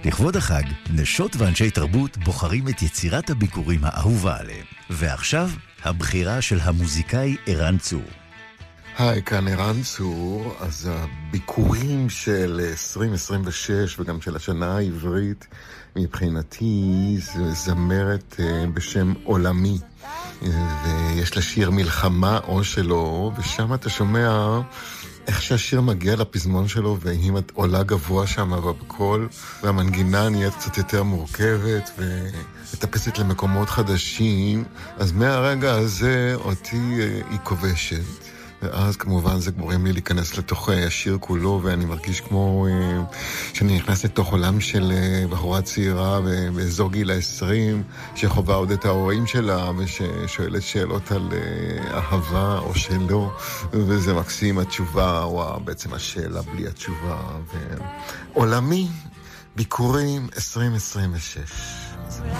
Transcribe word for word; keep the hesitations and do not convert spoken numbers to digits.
לכבוד החג, נשות ואנשי תרבות בוחרים את יצירת הביקורים האהובה עליהם. ועכשיו, הבחירה של המוזיקאי ערן צור. היי, כאן ערן צור. אז הביקורים של עשרים עשרים ושש וגם של השנה העברית, מבחינתי זה זמרת בשם עולמי. ויש לה שיר מלחמה או שלא, ושם אתה שומע איך שהשיר מגיע לפזמון שלו, והיא עולה גבוה שם בקול, והמנגינה נהיית קצת יותר מורכבת ומטפסת למקומות חדשים. אז מהרגע הזה אותי היא כובשת, ואז כמובן זה גורם לי להיכנס לתוך השיר כולו, ואני מרגיש כמו שאני נכנס לתוך עולם של בחורה צעירה באזור גיל העשרים, שחובה עוד את ההורים שלה וששואלת שאלות על אהבה או שלא, וזה מקסים התשובה, או בעצם השאלה בלי התשובה. ועולמי, ביקורים עשרים עשרים ושש.